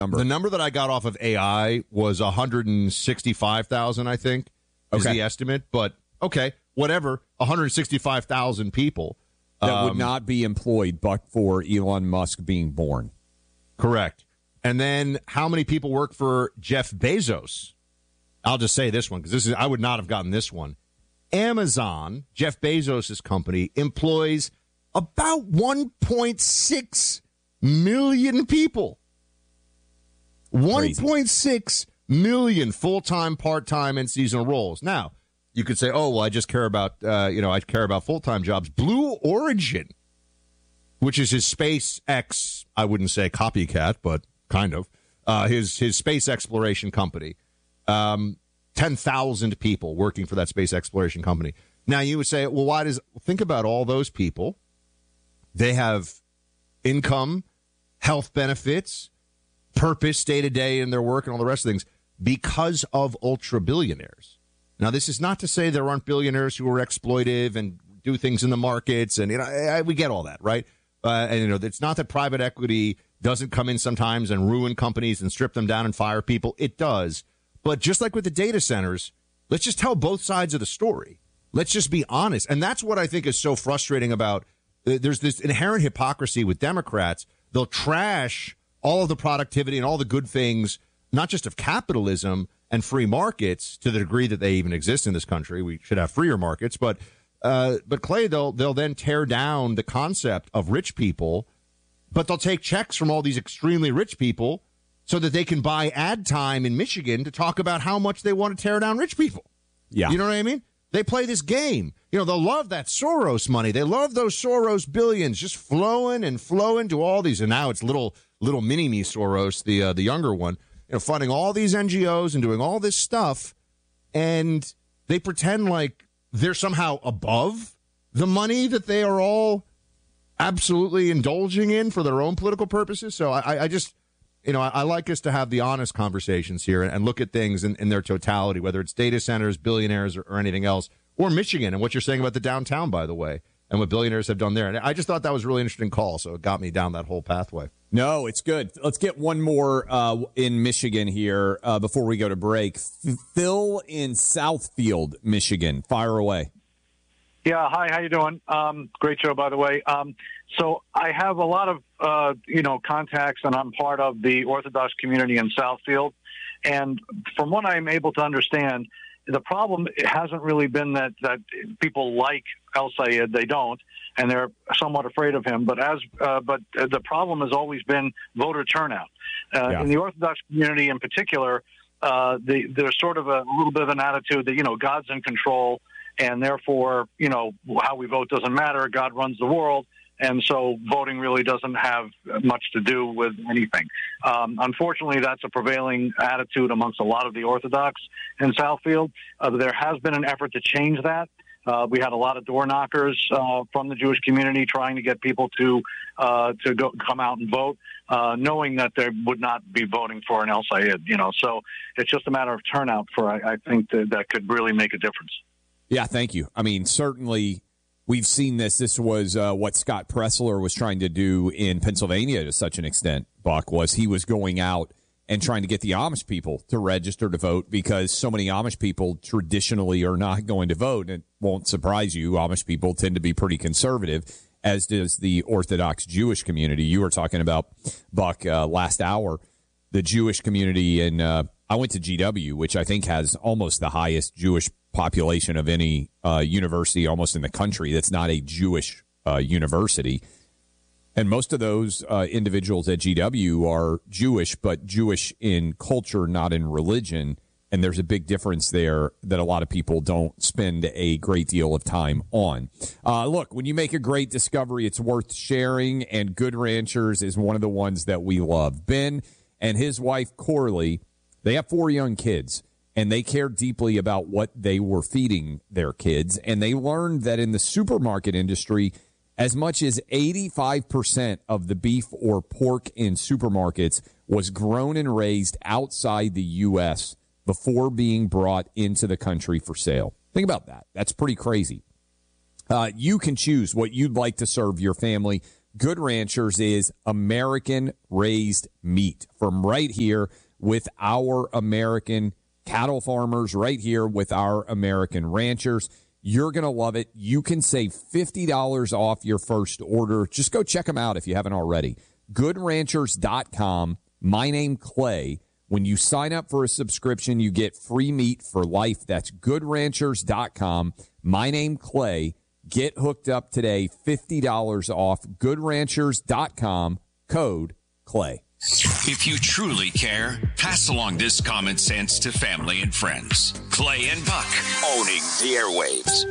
The number that I got off of AI was 165,000, I think, is the estimate. But, okay, whatever, 165,000 people. That would not be employed but for Elon Musk being born. Correct. And then how many people work for Jeff Bezos? I'll just say this one because I would not have gotten this one. Amazon, Jeff Bezos' company, employs about 1.6 million people. 1.6 million full-time, part-time, and seasonal roles. Now, you could say, oh, well, I just care about, I care about full-time jobs. Blue Origin, which is his SpaceX, I wouldn't say copycat, but kind of, his space exploration company. 10,000 people working for that space exploration company. Now, you would say, well, think about all those people. They have income, health benefits, purpose day to day in their work and all the rest of things because of ultra billionaires. Now, this is not to say there aren't billionaires who are exploitive and do things in the markets. And, we get all that, right? And, it's not that private equity doesn't come in sometimes and ruin companies and strip them down and fire people. It does. But just like with the data centers, let's just tell both sides of the story. Let's just be honest. And that's what I think is so frustrating about there's this inherent hypocrisy with Democrats. They'll trash all of the productivity and all the good things, not just of capitalism and free markets to the degree that they even exist in this country. We should have freer markets. But Clay, they'll then tear down the concept of rich people, but they'll take checks from all these extremely rich people so that they can buy ad time in Michigan to talk about how much they want to tear down rich people. Yeah. You know what I mean? They play this game. They'll love that Soros money. They love those Soros billions just flowing and flowing to all these. And now it's little mini-me Soros, the younger one, funding all these NGOs and doing all this stuff. And they pretend like they're somehow above the money that they are all absolutely indulging in for their own political purposes. So I just... I like us to have the honest conversations here and look at things in their totality, whether it's data centers, billionaires, or anything else, or Michigan and what you're saying about the downtown, by the way, and what billionaires have done there. And I just thought that was a really interesting call, so it got me down that whole pathway. No, it's good. Let's get one more in Michigan here before we go to break. Phil in Southfield, Michigan. Fire away. Yeah, hi, how you doing? Great show, by the way. So I have a lot of, contacts, and I'm part of the Orthodox community in Southfield. And from what I'm able to understand, the problem hasn't really been that people like El Sayed. They don't, and they're somewhat afraid of him. But the problem has always been voter turnout. In the Orthodox community in particular, there's sort of a little bit of an attitude that, God's in control, and therefore, how we vote doesn't matter. God runs the world. And so voting really doesn't have much to do with anything. Unfortunately, that's a prevailing attitude amongst a lot of the Orthodox in Southfield. There has been an effort to change that. We had a lot of door knockers from the Jewish community trying to get people to come out and vote, knowing that they would not be voting for an El Sayed. So it's just a matter of turnout I think that could really make a difference. Yeah, thank you. I mean, certainly we've seen this. This was what Scott Pressler was trying to do in Pennsylvania to such an extent, Buck, was he was going out and trying to get the Amish people to register to vote because so many Amish people traditionally are not going to vote. It won't surprise you. Amish people tend to be pretty conservative, as does the Orthodox Jewish community. You were talking about, Buck, last hour, the Jewish community. And I went to GW, which I think has almost the highest Jewish population of any university almost in the country that's not a Jewish university. And most of those individuals at GW are Jewish, but Jewish in culture, not in religion. And there's a big difference there that a lot of people don't spend a great deal of time on. Look, when you make a great discovery, it's worth sharing, and Good Ranchers is one of the ones that we love. Ben and his wife, Corley, they have 4 young kids. And they care deeply about what they were feeding their kids. And they learned that in the supermarket industry, as much as 85% of the beef or pork in supermarkets was grown and raised outside the U.S. before being brought into the country for sale. Think about that. That's pretty crazy. You can choose what you'd like to serve your family. Good Ranchers is American-raised meat from right here with our American cattle farmers, right here with our American ranchers. You're going to love it. You can save $50 off your first order. Just go check them out if you haven't already. GoodRanchers.com. My name, Clay. When you sign up for a subscription, you get free meat for life. That's GoodRanchers.com. My name, Clay. Get hooked up today. $50 off. GoodRanchers.com. Code Clay. If you truly care, pass along this common sense to family and friends. Clay and Buck, owning the airwaves.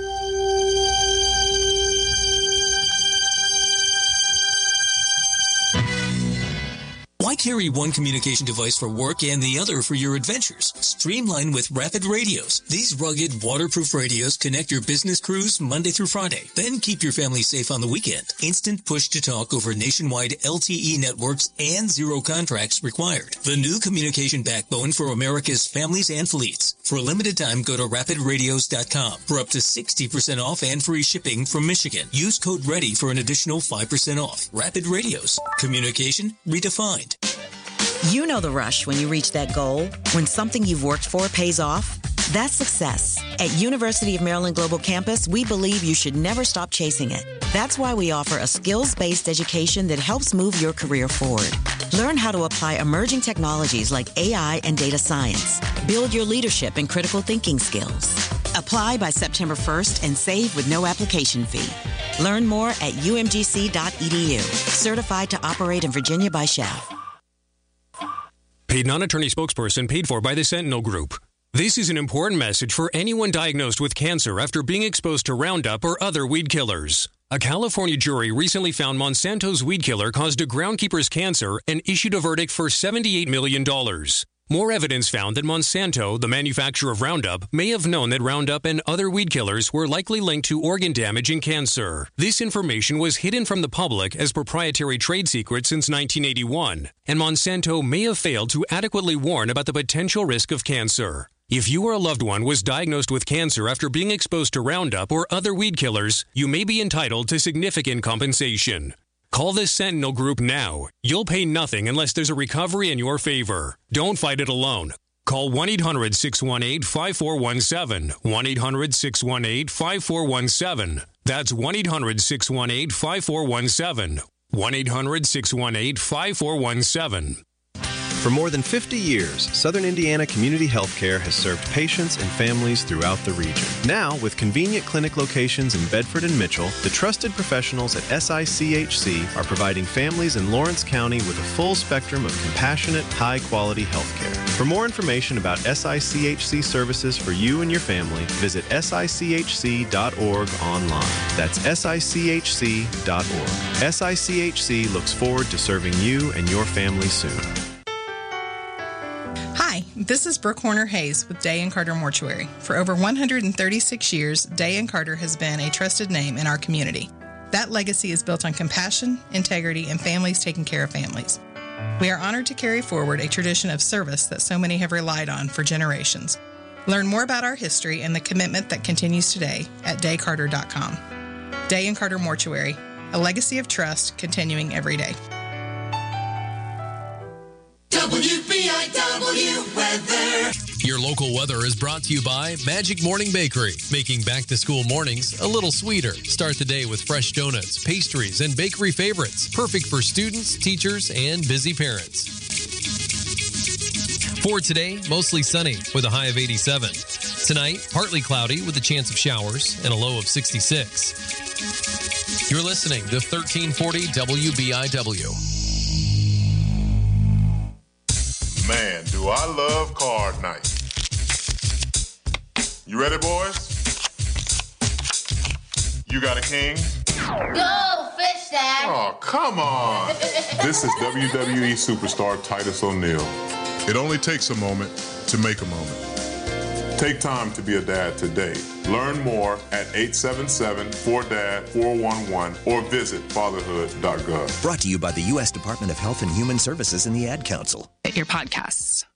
Why carry one communication device for work and the other for your adventures? Streamline with Rapid Radios. These rugged, waterproof radios connect your business crews Monday through Friday. Then keep your family safe on the weekend. Instant push-to-talk over nationwide LTE networks and zero contracts required. The new communication backbone for America's families and fleets. For a limited time, go to rapidradios.com for up to 60% off and free shipping from Michigan. Use code READY for an additional 5% off. Rapid Radios. Communication redefined. You know the rush when you reach that goal, when something you've worked for pays off. That's success. At University of Maryland Global Campus, we believe you should never stop chasing it. That's why we offer a skills-based education that helps move your career forward. Learn how to apply emerging technologies like AI and data science. Build your leadership and critical thinking skills. Apply by September 1st and save with no application fee. Learn more at umgc.edu. Certified to operate in Virginia by SCHEV. Paid non-attorney spokesperson paid for by the Sentinel Group. This is an important message for anyone diagnosed with cancer after being exposed to Roundup or other weed killers. A California jury recently found Monsanto's weed killer caused a groundkeeper's cancer and issued a verdict for $78 million. More evidence found that Monsanto, the manufacturer of Roundup, may have known that Roundup and other weed killers were likely linked to organ damage and cancer. This information was hidden from the public as proprietary trade secret since 1981, and Monsanto may have failed to adequately warn about the potential risk of cancer. If you or a loved one was diagnosed with cancer after being exposed to Roundup or other weed killers, you may be entitled to significant compensation. Call the Sentinel Group now. You'll pay nothing unless there's a recovery in your favor. Don't fight it alone. Call 1-800-618-5417. 1-800-618-5417. That's 1-800-618-5417. 1-800-618-5417. For more than 50 years, Southern Indiana Community Healthcare has served patients and families throughout the region. Now, with convenient clinic locations in Bedford and Mitchell, the trusted professionals at SICHC are providing families in Lawrence County with a full spectrum of compassionate, high-quality healthcare. For more information about SICHC services for you and your family, visit sichc.org online. That's sichc.org. SICHC looks forward to serving you and your family soon. Hi, this is Brooke Horner-Hayes with Day & Carter Mortuary. For over 136 years, Day & Carter has been a trusted name in our community. That legacy is built on compassion, integrity, and families taking care of families. We are honored to carry forward a tradition of service that so many have relied on for generations. Learn more about our history and the commitment that continues today at daycarter.com. Day & Carter Mortuary, a legacy of trust continuing every day. WBIW weather. Your local weather is brought to you by Magic Morning Bakery, making back-to-school mornings a little sweeter. Start the day with fresh donuts, pastries, and bakery favorites. Perfect for students, teachers, and busy parents. For today, mostly sunny with a high of 87. Tonight, partly cloudy with a chance of showers and a low of 66. You're listening to 1340 WBIW. Man, do I love card night. You ready, boys? You got a king? Go, fish, Dad. Oh, come on. This is WWE superstar Titus O'Neil. It only takes a moment to make a moment. Take time to be a dad today. Learn more at 877-4DAD-411 or visit fatherhood.gov. Brought to you by the U.S. Department of Health and Human Services and the Ad Council. Your podcasts.